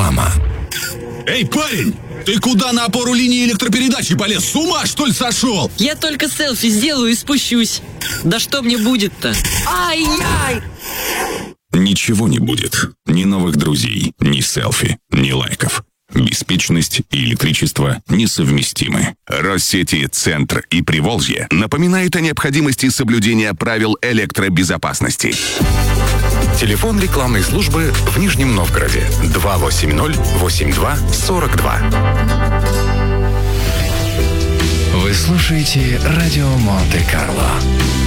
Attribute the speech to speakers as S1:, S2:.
S1: Реклама.
S2: Эй, парень! Ты куда на опору линии электропередачи полез? С ума, что ли, сошел?
S3: Я только селфи сделаю и спущусь. Да что мне будет-то? Ай-яй!
S1: Ничего не будет. Ни новых друзей, ни селфи, ни лайков. Беспечность и электричество несовместимы.
S4: Россети «Центр» и «Приволжье» напоминают о необходимости соблюдения правил электробезопасности.
S5: Телефон рекламной службы в Нижнем Новгороде 280-82-42.
S6: Вы слушаете радио Монте-Карло.